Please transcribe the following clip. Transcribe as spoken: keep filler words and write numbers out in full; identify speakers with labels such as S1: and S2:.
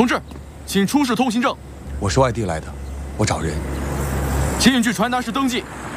S1: 同志，请出示通行证。
S2: 我是外地来的，我找人。
S1: 请你去传达室登记。